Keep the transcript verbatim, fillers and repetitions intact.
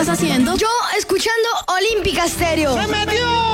estás haciendo? Yo escuchando Olímpica Stereo. ¡Se metió!